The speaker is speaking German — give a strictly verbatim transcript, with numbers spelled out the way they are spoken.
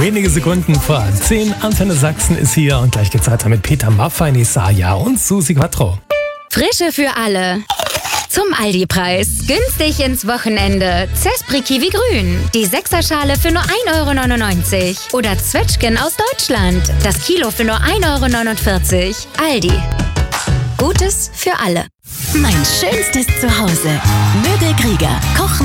Wenige Sekunden vor zehn. Antenne Sachsen ist hier und gleich geht's weiter mit Peter Maffay, Nisaya und Susi Quattro. Frische für alle. Zum Aldi-Preis. Günstig ins Wochenende. Zespri Kiwi Grün. Die Sechserschale für nur ein Euro neunundneunzig. Oder Zwetschgen aus Deutschland. Das Kilo für nur ein Euro neunundvierzig. Aldi. Gutes für alle. Mein schönstes Zuhause. Möbel Krieger. Kochen